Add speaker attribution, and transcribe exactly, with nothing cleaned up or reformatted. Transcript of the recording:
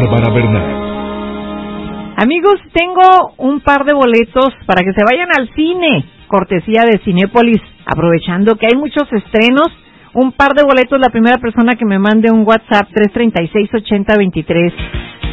Speaker 1: Bárbara Bernal.
Speaker 2: Amigos, tengo un par de boletos para que se vayan al cine, cortesía de Cinépolis, aprovechando que hay muchos estrenos. Un par de boletos, la primera persona que me mande un WhatsApp tres tres seis, ochenta veintitrés